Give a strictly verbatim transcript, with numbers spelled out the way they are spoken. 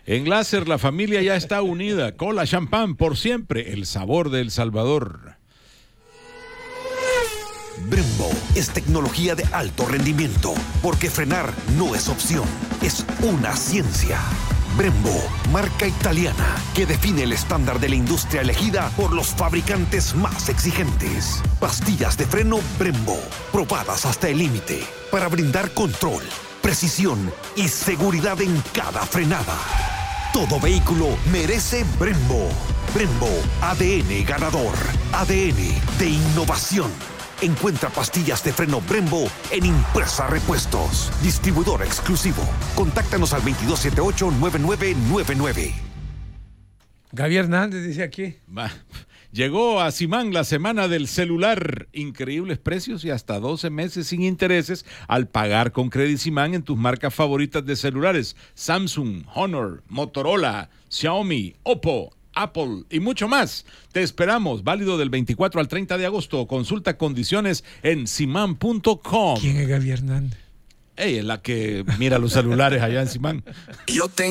En Láser la familia ya está unida. Cola champán por siempre, el sabor de El Salvador. Brembo es tecnología de alto rendimiento, porque frenar no es opción, es una ciencia. Brembo, marca italiana que define el estándar de la industria elegida por los fabricantes más exigentes. Pastillas de freno Brembo, probadas hasta el límite, para brindar control, precisión y seguridad en cada frenada. Todo vehículo merece Brembo. Brembo, A D N ganador, A D N de innovación. Encuentra pastillas de freno Brembo en Impresa Repuestos. Distribuidor exclusivo. Contáctanos al veintidós setenta y ocho, noventa y nueve noventa y nueve. Gaby Hernández dice aquí. Va. Llegó a Simán la semana del celular. Increíbles precios y hasta doce meses sin intereses al pagar con Credit Simán en tus marcas favoritas de celulares. Samsung, Honor, Motorola, Xiaomi, Oppo, Apple y mucho más. Te esperamos, válido del veinticuatro al treinta de agosto. Consulta condiciones en simán punto com. ¿Quién es Gaby Hernández? Ella es la que mira los celulares allá en Simán. Yo tengo